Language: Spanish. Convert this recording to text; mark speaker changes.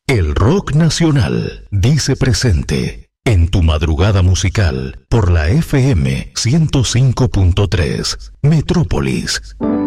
Speaker 1: El rock nacional dice presente en tu madrugada musical por la FM 105.3 Metrópolis.